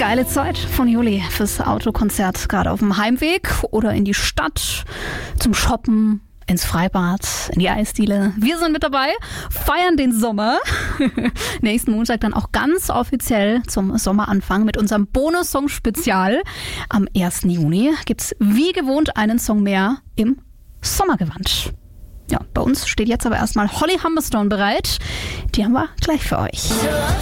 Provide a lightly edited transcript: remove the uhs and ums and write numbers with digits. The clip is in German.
Geile Zeit von Juli fürs Autokonzert, gerade auf dem Heimweg oder in die Stadt, zum Shoppen, ins Freibad, in die Eisdiele. Wir sind mit dabei, feiern den Sommer. Nächsten Montag dann auch ganz offiziell zum Sommeranfang mit unserem Bonus-Song-Spezial. Am 1. Juni gibt's wie gewohnt einen Song mehr im Sommergewand. Ja, bei uns steht jetzt aber erstmal Holly Humberstone bereit. Die haben wir gleich für euch.